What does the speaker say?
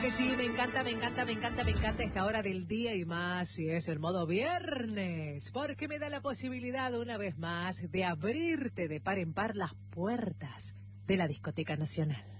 que sí, me encanta, me encanta, me encanta, me encanta esta hora del día y más si es el modo viernes, porque me da la posibilidad una vez más de abrirte de par en par las puertas de la Discoteca Nacional.